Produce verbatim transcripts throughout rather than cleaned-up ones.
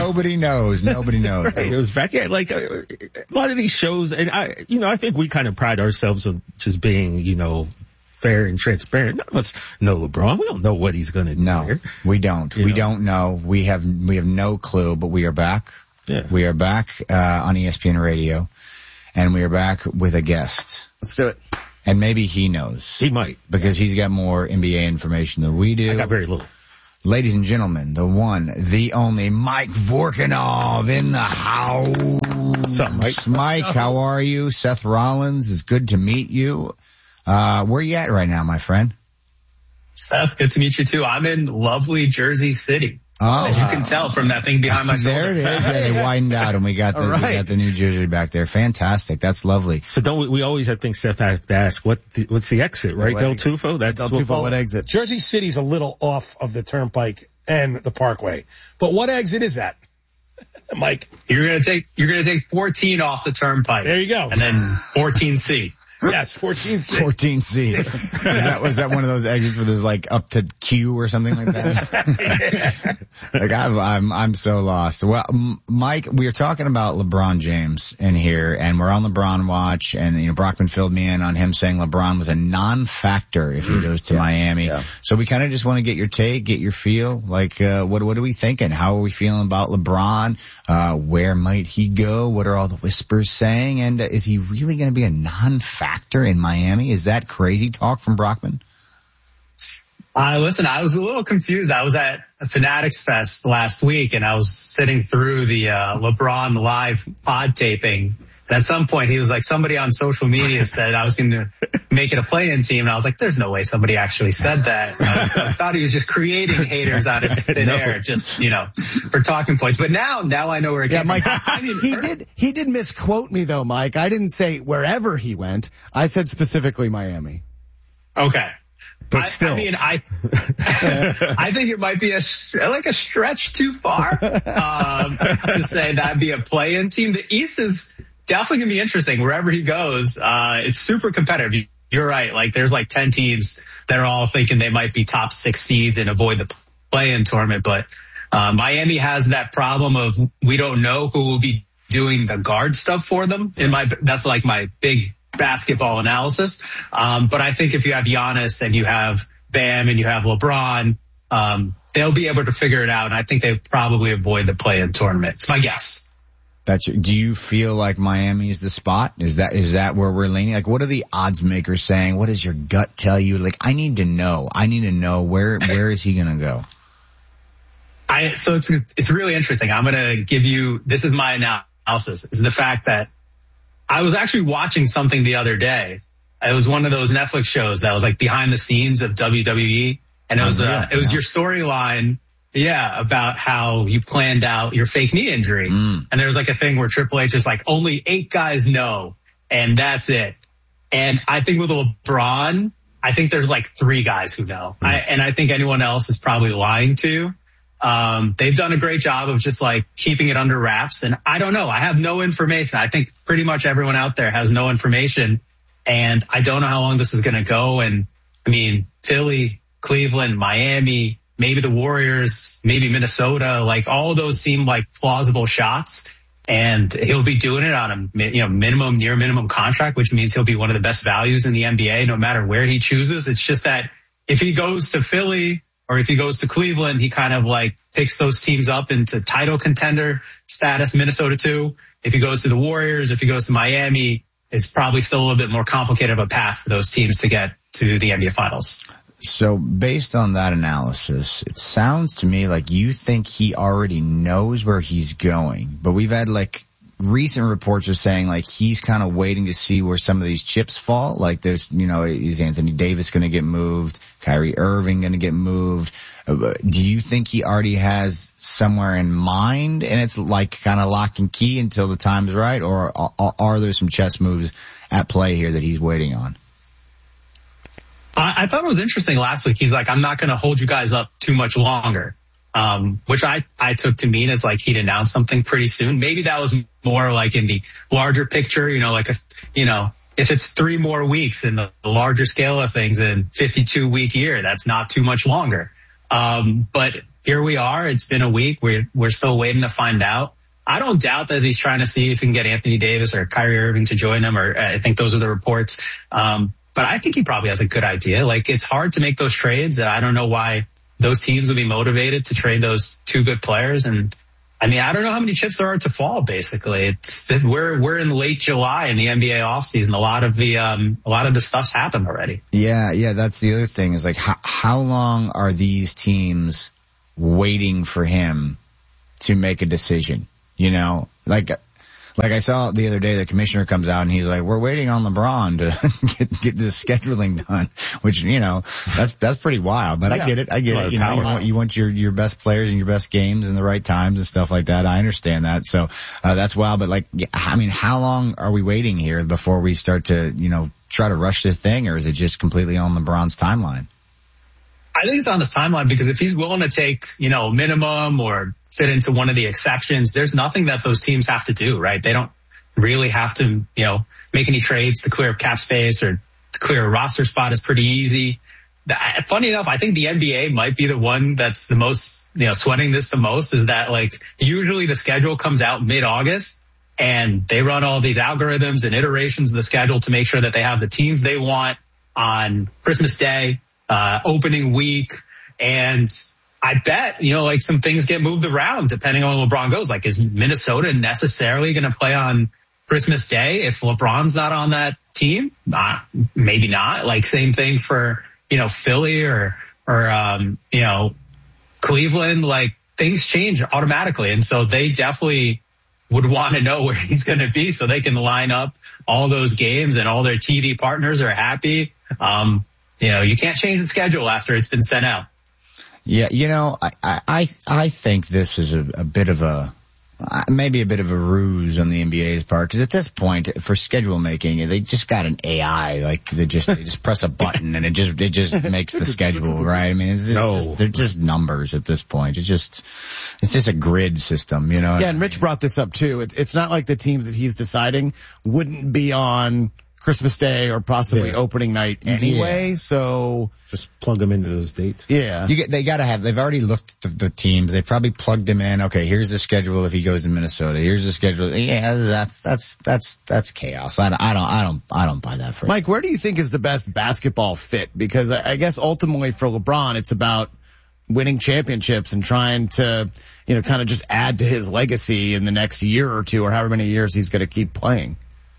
Nobody knows. Nobody knows. Right. It was back at like a, a lot of these shows, and I, you know, I think we kind of pride ourselves on just being, you know, fair and transparent. None of us know LeBron. We don't know what he's going to do. No, here. we don't. You we know? don't know. We have we have no clue. But we are back. Yeah. We are back uh, on E S P N Radio, and we are back with a guest. Let's do it. And maybe he knows. He might. Because he's got more N B A information than we do. I got very little. Ladies and gentlemen, the one, the only Mike Vorkunov in the house. What's up, Mike? Mike, how are you? Seth Rollins, it's good to meet you. Uh, where you at right now, my friend? Seth, good to meet you too. I'm in lovely Jersey City. Oh, as you can tell from that thing behind my shoulder. There it is. Yeah, they widened out, and we got the right. we got the New Jersey back there. Fantastic. That's lovely. So don't we, we always have things Seth have to ask what the, what's the exit, right? What Del exit? Tufo. That's Del Tufo. What exit? Jersey City's a little off of the Turnpike and the Parkway, but what exit is that, Mike? You're gonna take you're gonna take fourteen off the Turnpike. There you go. And then fourteen C. Yes, fourteen C. fourteen C. Was that, was that one of those exits where there's like up to Q or something like that? Like I'm, I'm, I'm so lost. Well, M- Mike, we are talking about LeBron James in here, and we're on LeBron watch, and you know Brockman filled me in on him saying LeBron was a non-factor if he goes to yeah, Miami. Yeah. So we kind of just want to get your take, get your feel. Like, uh, what, what are we thinking? How are we feeling about LeBron? Uh, where might he go? What are all the whispers saying? And uh, is he really going to be a non-factor? Factor in Miami? Is that crazy talk from Brockman? Uh, listen, I was a little confused. I was at a Fanatics Fest last week, and I was sitting through the uh, LeBron live pod taping. And at some point, he was like, somebody on social media said I was going to make it a play-in team. And I was like, there's no way somebody actually said that. I, was, I thought he was just creating haters out of thin no. air, just, you know, for talking points. But now, now I know where it yeah, came Mike, from. I mean, he did, he did misquote me though, Mike. I didn't say wherever he went. I said specifically Miami. Okay. But I, still. I mean, I, I think it might be a, like a stretch too far, um, to say that'd be a play-in team. The East is definitely gonna be interesting wherever he goes. Uh, it's super competitive. You're right. Like there's like ten teams that are all thinking they might be top six seeds and avoid the play-in tournament. But, uh, Miami has that problem of we don't know who will be doing the guard stuff for them. In my, that's like my big basketball analysis. Um, but I think if you have Giannis and you have Bam and you have LeBron, um, they'll be able to figure it out. And I think they probably avoid the play-in tournament. It's my guess. That's, do you feel like Miami is the spot? Is that, is that where we're leaning? Like, what are the odds makers saying? What does your gut tell you? Like, I need to know. I need to know where, where is he going to go? I, so it's, it's really interesting. I'm going to give you, this is my analysis, is the fact that I was actually watching something the other day. It was one of those Netflix shows that was like behind the scenes of W W E. And it was, uh, it was your storyline. Yeah, about how you planned out your fake knee injury. Mm. And there was like a thing where Triple H is like, only eight guys know, and that's it. And I think with LeBron, I think there's like three guys who know. Mm. I, and I think anyone else is probably lying to. Um, they've done a great job of just like keeping it under wraps. And I don't know. I have no information. I think pretty much everyone out there has no information. And I don't know how long this is going to go. And I mean, Philly, Cleveland, Miami, maybe the Warriors, maybe Minnesota, like all of those seem like plausible shots. And he'll be doing it on a you know minimum, near minimum contract, which means he'll be one of the best values in the N B A no matter where he chooses. It's just that if he goes to Philly or if he goes to Cleveland, he kind of like picks those teams up into title contender status, Minnesota too. If he goes to the Warriors, if he goes to Miami, it's probably still a little bit more complicated of a path for those teams to get to the N B A Finals. So based on that analysis, it sounds to me like you think he already knows where he's going, but we've had like recent reports are saying like he's kind of waiting to see where some of these chips fall. Like there's, you know, is Anthony Davis going to get moved? Kyrie Irving going to get moved? Uh, do you think he already has somewhere in mind and it's like kind of lock and key until the time's right? Or are, are there some chess moves at play here that he's waiting on? I thought it was interesting last week. He's like, I'm not going to hold you guys up too much longer, um, which I, I took to mean as like he'd announce something pretty soon. Maybe that was more like in the larger picture, you know, like, a, you know, if it's three more weeks in the larger scale of things in fifty-two week year, that's not too much longer. Um, but here we are. It's been a week. We're, we're still waiting to find out. I don't doubt that he's trying to see if he can get Anthony Davis or Kyrie Irving to join him, or I think those are the reports. Um, but I think he probably has a good idea. Like, it's hard to make those trades. I don't know why those teams would be motivated to trade those two good players. And I mean, I don't know how many chips there are to fall, basically. It's, we're, we're in late July in the N B A offseason. A lot of the, um, a lot of the stuff's happened already. Yeah. Yeah. That's the other thing is like, how, how long are these teams waiting for him to make a decision? You know, like, like I saw the other day, the commissioner comes out and he's like, we're waiting on LeBron to get, get this scheduling done, which, you know, that's, that's pretty wild, but yeah, I get it. I get it. You know, you want, you want your, your best players and your best games in the right times and stuff like that. I understand that. So, uh, that's wild. But like, I mean, how long are we waiting here before we start to, you know, try to rush this thing, or is it just completely on LeBron's timeline? I think it's on his timeline, because if he's willing to take, you know, minimum or fit into one of the exceptions, there's nothing that those teams have to do, right? They don't really have to, you know, make any trades to clear up cap space or to clear a roster spot. Is pretty easy. Funny enough, I think the N B A might be the one that's the most, you know, sweating this the most, is that like usually the schedule comes out mid-August and they run all these algorithms and iterations of the schedule to make sure that they have the teams they want on Christmas Day, uh, opening week. And I bet, you know, like some things get moved around depending on where LeBron goes. Like, is Minnesota necessarily going to play on Christmas Day if LeBron's not on that team? Not, maybe not. Like, same thing for, you know, Philly or, or, um, you know, Cleveland. Like, things change automatically. And so they definitely would want to know where he's going to be so they can line up all those games and all their T V partners are happy. Um, you know, you can't change the schedule after it's been sent out. Yeah, you know, I I I think this is a, a bit of a maybe a bit of a ruse on the N B A's part, because at this point for schedule making, they just got an A I, like they just they just press a button and it just it just makes the schedule, right? I mean, it's, it's no. just, they're just numbers at this point. It's just it's just a grid system, you know. Yeah, and Rich brought this up too. It's it's not like the teams that he's deciding wouldn't be on Christmas Day or possibly yeah. opening night anyway, yeah. so just plug them into those dates. Yeah, you get they got to have. They've already looked at the, the teams. They probably plugged him in. Okay, here's the schedule if he goes in Minnesota. Here's the schedule. Yeah, that's that's that's that's chaos. I don't I don't I don't I don't buy that. For Mike, where do you think is the best basketball fit? Because I, I guess ultimately for LeBron, it's about winning championships and trying to, you know, kind of just add to his legacy in the next year or two, or however many years he's going to keep playing.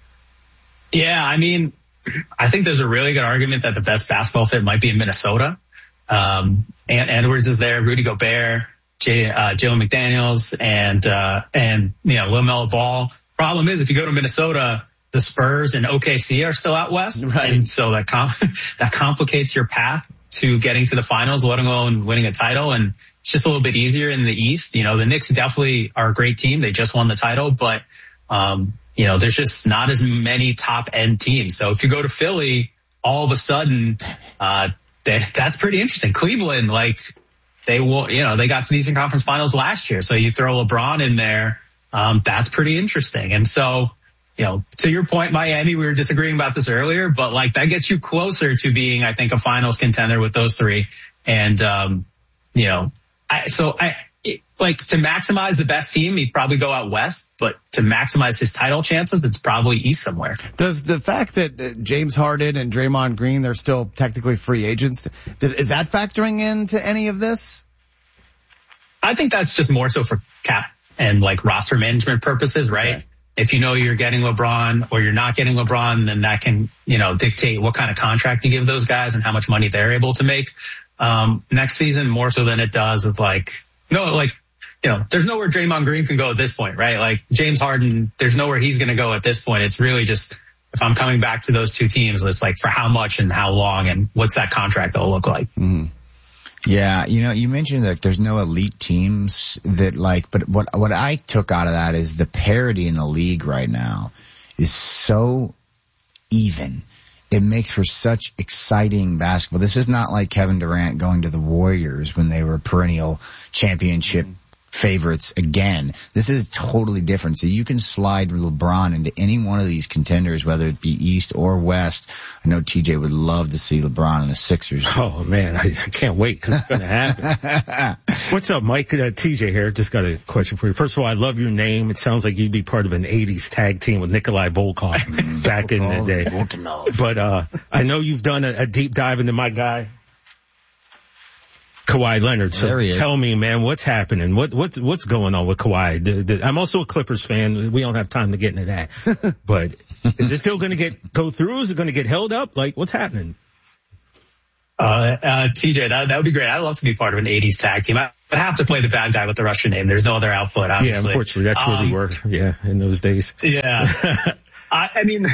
Yeah, I mean, I think there's a really good argument that the best basketball fit might be in Minnesota. Um, and Edwards is there, Rudy Gobert, Jay, uh, Jalen McDaniels, and, uh, and, you know, LaMelo Ball. Problem is, if you go to Minnesota, the Spurs and O K C are still out west. Right. And so that, com- that complicates your path to getting to the finals, let alone winning a title. And it's just a little bit easier in the East. You know, the Knicks definitely are a great team. They just won the title, but, um, you know, there's just not as many top end teams. So if you go to Philly, all of a sudden, uh, they, that's pretty interesting. Cleveland, like they will, you know, they got to the Eastern Conference Finals last year. So you throw LeBron in there. Um, that's pretty interesting. And so, you know, to your point, Miami, we were disagreeing about this earlier, but like that gets you closer to being, I think, a finals contender with those three. And, um, you know, I, so I, It, like to maximize the best team, he'd probably go out west, but to maximize his title chances, it's probably east somewhere. Does the fact that uh, James Harden and Draymond Green, they're still technically free agents, does, is that factoring into any of this? I think that's just more so for cap and like roster management purposes, right? Okay. If you know you're getting LeBron or you're not getting LeBron, then that can, you know, dictate what kind of contract you give those guys and how much money they're able to make um next season, more so than it does of like, no, like, you know, there's nowhere Draymond Green can go at this point, right? Like James Harden, there's nowhere he's going to go at this point. It's really just, if I'm coming back to those two teams, it's like for how much and how long and what's that contract going to look like? Mm-hmm. Yeah. You know, you mentioned that there's no elite teams that like, but what, what I took out of that is the parity in the league right now is so even. It makes for such exciting basketball. This is not like Kevin Durant going to the Warriors when they were perennial championship favorites again. This is totally different. So you can slide LeBron into any one of these contenders, whether it be East or West. I know T J would love to see LeBron in the Sixers. Oh man, I, I can't wait because it's going to happen. What's up, Mike? Uh, T J here. Just got a question for you. First of all, I love your name. It sounds like you'd be part of an eighties tag team with Nikolai Volkov back in the day. But uh I know you've done a, a deep dive into my guy, Kawhi Leonard. So tell me, man, what's happening? What, what, what's going on with Kawhi? The, the, I'm also a Clippers fan. We don't have time to get into that. But is it still going to get, go through? Is it going to get held up? Like, what's happening? Uh, uh, T J, that, that would be great. I'd love to be part of an eighties tag team. I would have to play the bad guy with the Russian name. There's no other output, obviously. Yeah, unfortunately, that's where um, we were. Yeah, in those days. Yeah. I, I mean,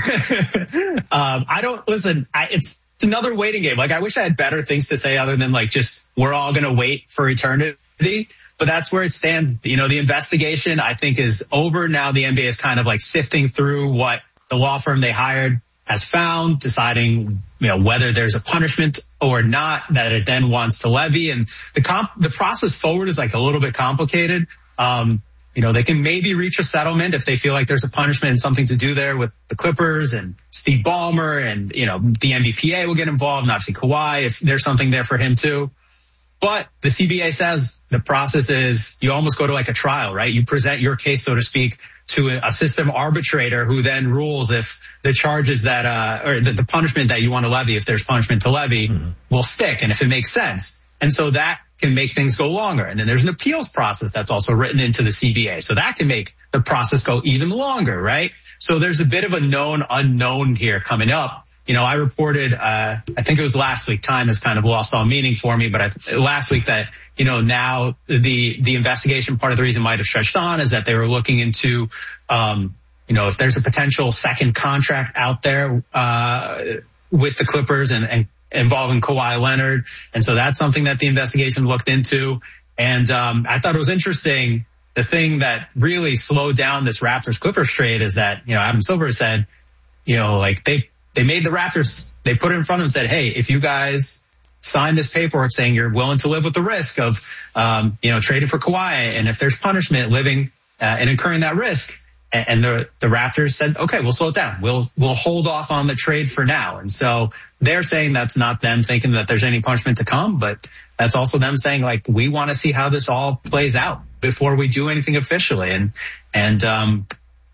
um, I don't, listen, I, it's, It's another waiting game. Like, I wish I had better things to say other than like just we're all going to wait for eternity. But that's where it stands. You know, the investigation, I think, is over now. The N B A is kind of like sifting through what the law firm they hired has found, deciding, you know, whether there's a punishment or not that it then wants to levy. And the comp, the process forward is like a little bit complicated. Um, You know, they can maybe reach a settlement if they feel like there's a punishment and something to do there with the Clippers and Steve Ballmer, and, you know, the N B P A will get involved, and obviously Kawhi if there's something there for him too. But the C B A says the process is you almost go to like a trial, right? You present your case, so to speak, to a system arbitrator who then rules if the charges that, uh, or the, the punishment that you want to levy, if there's punishment to levy, mm-hmm. will stick and if it makes sense. And so that can make things go longer. And then there's an appeals process that's also written into the C B A. So that can make the process go even longer, right? So there's a bit of a known unknown here coming up. You know, I reported, uh, I think it was last week, time has kind of lost all meaning for me, but I, last week that, you know, now the, the investigation, part of the reason might have stretched on is that they were looking into, um, you know, if there's a potential second contract out there, uh, with the Clippers and, and involving Kawhi Leonard. And so that's something that the investigation looked into. And um I thought it was interesting. The thing that really slowed down this Raptors Clippers trade is that, you know, Adam Silver said, you know, like they, they made the Raptors, they put it in front of them and said, hey, if you guys sign this paperwork saying you're willing to live with the risk of, um, you know, trading for Kawhi, and if there's punishment, living uh, and incurring that risk, and the, the Raptors said, okay, we'll slow it down. We'll, we'll hold off on the trade for now. And so they're saying that's not them thinking that there's any punishment to come, but that's also them saying, like, we want to see how this all plays out before we do anything officially. And, and, um,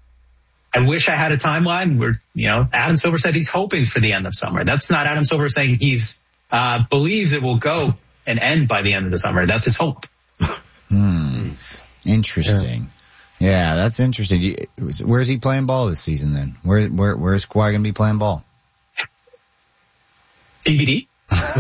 I wish I had a timeline where, you know, Adam Silver said he's hoping for the end of summer. That's not Adam Silver saying he's, uh, believes it will go and end by the end of the summer. That's his hope. Hmm. Interesting. Yeah. Yeah, that's interesting. Where's he playing ball this season then? Where, where, where's Kawhi going to be playing ball? T B D.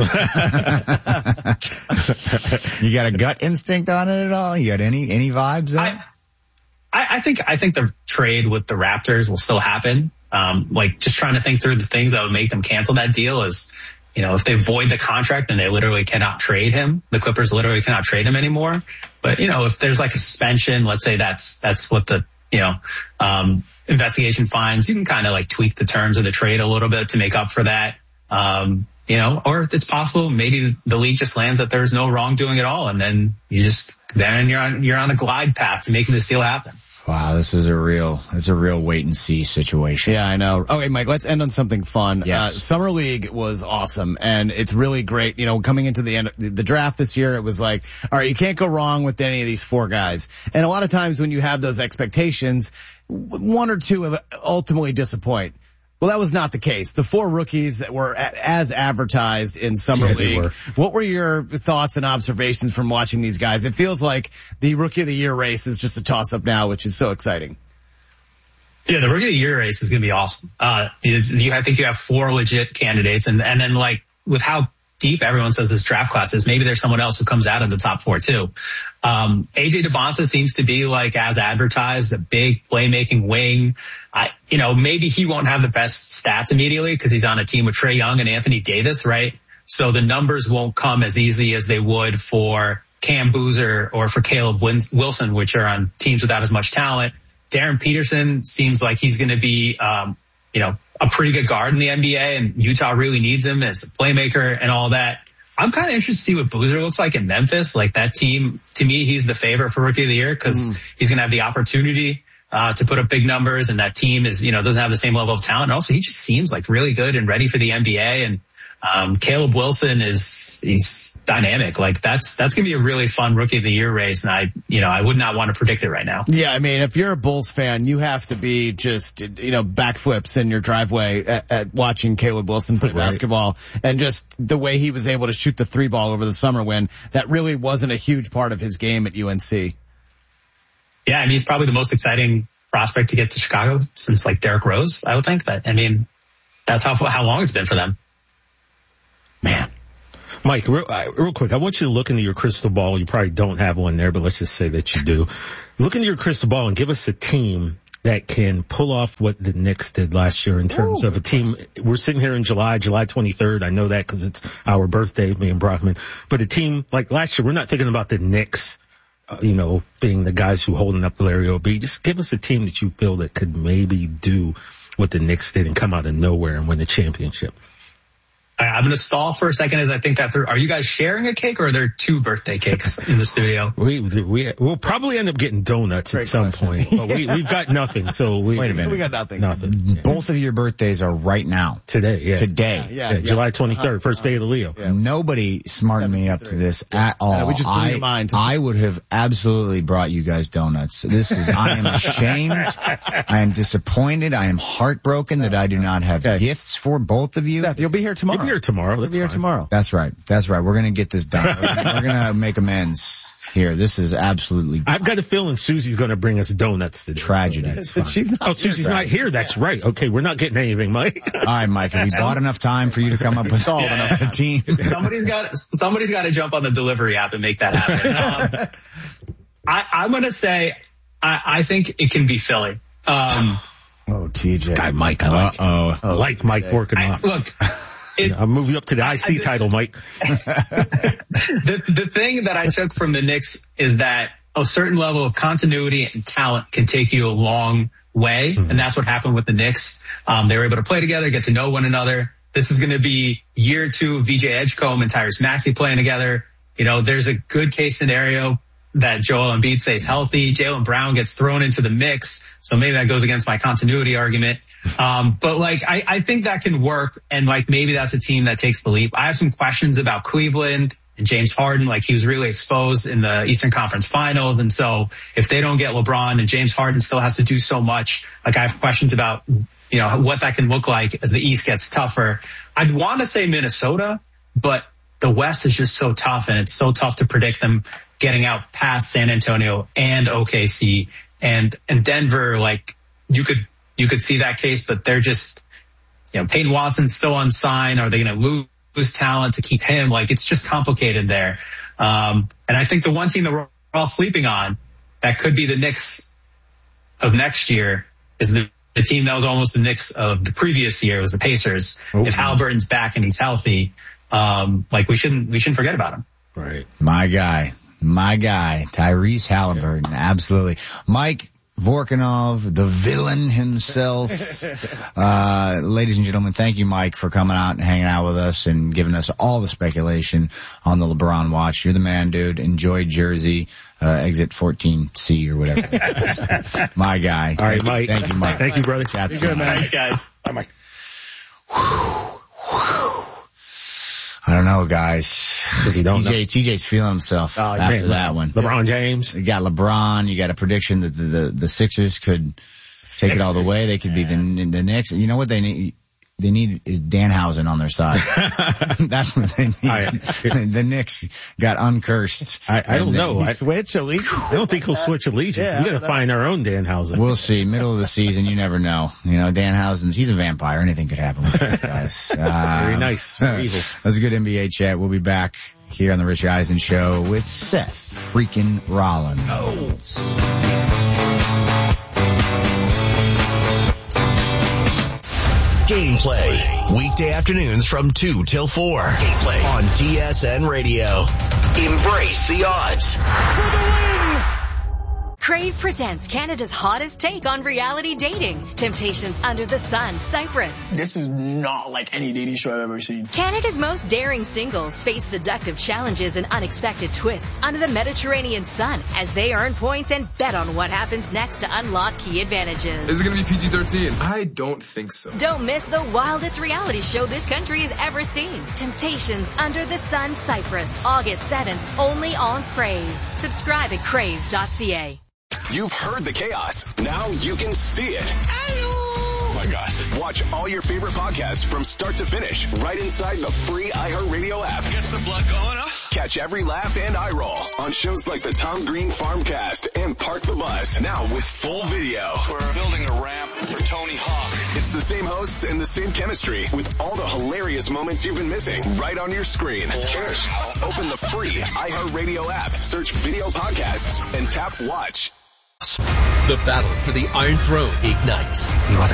You got a gut instinct on it at all? You got any, any vibes there? I, I think, I think the trade with the Raptors will still happen. Um, like just trying to think through the things that would make them cancel that deal is, you know, if they void the contract and they literally cannot trade him, the Clippers literally cannot trade him anymore. But, you know, if there's like a suspension, let's say that's, that's what the, you know, um, investigation finds, you can kind of like tweak the terms of the trade a little bit to make up for that. Um, you know, or it's possible maybe the league just lands that there's no wrongdoing at all. And then you just, then you're on, you're on a glide path to making this deal happen. Wow, this is a real, it's a real wait and see situation. Yeah, I know. Okay, Mike, let's end on something fun. Yes. Uh, Summer League was awesome, and it's really great. You know, coming into the end, the draft this year, it was like, all right, you can't go wrong with any of these four guys. And a lot of times when you have those expectations, one or two ultimately disappoint. Well, that was not the case. The four rookies that were as advertised in Summer yeah, League. Were. What were your thoughts and observations from watching these guys? It feels like the Rookie of the Year race is just a toss-up now, which is so exciting. Yeah, the Rookie of the Year race is going to be awesome. Uh, you, I think you have four legit candidates, and, and then like with how deep everyone says this draft class is, maybe there's someone else who comes out of the top four too. Um, A J DeBonsa seems to be like as advertised, a big playmaking wing. I, you know, maybe he won't have the best stats immediately because he's on a team with Trae Young and Anthony Davis, right? So the numbers won't come as easy as they would for Cam Boozer or for Caleb Wilson, which are on teams without as much talent. Darren Peterson seems like he's going to be, um, you know, a pretty good guard in the N B A, and Utah really needs him as a playmaker and all that. I'm kind of interested to see what Boozer looks like in Memphis. Like that team, to me, he's the favorite for Rookie of the Year because mm. he's going to have the opportunity uh, to put up big numbers, and that team is, you know, doesn't have the same level of talent. And also, he just seems like really good and ready for the N B A. And um, Caleb Wilson is he's dynamic. Like that's that's going to be a really fun Rookie of the Year race, and I, you know, I would not want to predict it right now. Yeah, I mean, if you're a Bulls fan, you have to be just, you know, backflips in your driveway at, at watching Caleb Wilson play right. basketball, and just the way he was able to shoot the three ball over the summer when that really wasn't a huge part of his game at U N C. Yeah, I mean, he's probably the most exciting prospect to get to Chicago since like Derrick Rose, I would think. But I mean, that's how how long it's been for them. Man. Mike, real, uh, real quick, I want you to look into your crystal ball. You probably don't have one there, but let's just say that you do. Look into your crystal ball and give us a team that can pull off what the Knicks did last year in terms Ooh. of a team. We're sitting here in July, July twenty-third. I know that because it's our birthday, me and Brockman. But a team like last year, we're not thinking about the Knicks, uh, you know, being the guys who holding up Larry O B. Just give us a team that you feel that could maybe do what the Knicks did and come out of nowhere and win the championship. I'm going to stall for a second as I think that through. Are you guys sharing a cake or are there two birthday cakes in the studio? We, we, we'll probably end up getting donuts Great at some question. point, but we, we've got nothing. So we, Wait a minute. We got nothing. Nothing. Yeah. Both of your birthdays are right now. Today, yeah. Today. Yeah, yeah, yeah, yeah. July twenty-third, uh, first day of the Leo. Yeah. Nobody smartened me up to this at all. Yeah, we just blew I, your mind. I would have absolutely brought you guys donuts. This is, I am ashamed. I am disappointed. I am heartbroken that I do not have okay. gifts for both of you. Seth, you'll be here tomorrow. You'll be here tomorrow. That's You'll be here tomorrow. That's right. That's right. We're going to get this done. We're going to make amends here. This is absolutely. I've got a feeling Susie's going to bring us donuts today. Tragedy. So She's not oh, Susie's not here. That's right. Okay, we're not getting anything, Mike. All right, Mike. Have we bought enough time for you to come up with all yeah. enough team? Somebody's got somebody's got to jump on the delivery app and make that happen. Um, I, I'm going to say I, I think it can be Philly. Um, oh, T J. This guy Mike. I like. Uh-oh. I like Mike working I, off. Look. Yeah, I'll move you up to the I C I, title, Mike. the, the thing that I took from the Knicks is that a certain level of continuity and talent can take you a long way. Mm-hmm. And that's what happened with the Knicks. Um, they were able to play together, get to know one another. This is going to be year two of V J Edgecombe and Tyrese Maxey playing together. You know, there's a good case scenario that Joel Embiid stays healthy. Jaylen Brown gets thrown into the mix. So maybe that goes against my continuity argument. Um, but like, I, I think that can work. And like, maybe that's a team that takes the leap. I have some questions about Cleveland and James Harden. Like he was really exposed in the Eastern Conference Finals. And so if they don't get LeBron and James Harden still has to do so much, like I have questions about, you know, what that can look like as the East gets tougher. I'd want to say Minnesota, but the West is just so tough and it's so tough to predict them getting out past San Antonio and O K C and, and Denver. Like you could, you could see that case, but they're just, you know, Peyton Watson's still unsigned. Are they going to lose, lose talent to keep him? Like it's just complicated there. Um, and I think the one team that we're all sleeping on that could be the Knicks of next year is the, the team that was almost the Knicks of the previous year. It was the Pacers. Oh, if Halliburton's back and he's healthy, um, like we shouldn't, we shouldn't forget about him. Right. My guy. My guy, Tyrese Halliburton, yeah. Absolutely. Mike Vorkunov, the villain himself. uh, ladies and gentlemen, thank you, Mike, for coming out and hanging out with us and giving us all the speculation on the LeBron watch. You're the man, dude. Enjoy Jersey, uh, exit fourteen C or whatever. My guy. All right, Mike. Thank you, Mike. Thank you, brother. That's good, man. Thanks, guys. Bye, Mike. I don't know, guys. You don't T J, know. T J's feeling himself oh, after man, that one. LeBron James. You got LeBron. You got a prediction that the, the, the Sixers could Sixers. take it all the way. They could yeah. be the, the Knicks. You know what they need? They need is Danhausen on their side. That's what they need. I, yeah. The Knicks got uncursed. I, I don't know. I switch allegiance. I don't think he'll switch allegiance. Yeah, we got to find our own Danhausen. We'll see. Middle of the season, you never know. You know, Danhausen's, he's a vampire. Anything could happen with these guys. Uh, Very nice. Very evil. That's a good N B A chat. We'll be back here on the Rich Eisen Show with Seth freaking Rollins. Oh. Gameplay, weekday afternoons from two till four. Gameplay on T S N Radio. Embrace the odds. For the win! Crave presents Canada's hottest take on reality dating. Temptations Under the Sun, Cyprus. This is not like any dating show I've ever seen. Canada's most daring singles face seductive challenges and unexpected twists under the Mediterranean sun as they earn points and bet on what happens next to unlock key advantages. Is it going to be P G thirteen? I don't think so. Don't miss the wildest reality show this country has ever seen. Temptations Under the Sun, Cyprus, August seventh, only on Crave. Subscribe at crave dot c a. You've heard the chaos. Now you can see it. Oh my God. Watch all your favorite podcasts from start to finish right inside the free iHeartRadio app. Gets the blood going, huh? Catch every laugh and eye roll on shows like the Tom Green Farmcast and Park the Bus. Now with full video. We're building a ramp for Tony Hawk. It's the same hosts and the same chemistry with all the hilarious moments you've been missing right on your screen. Cheers. Open the free iHeartRadio app, search video podcasts, and tap watch. The battle for the Iron Throne ignites.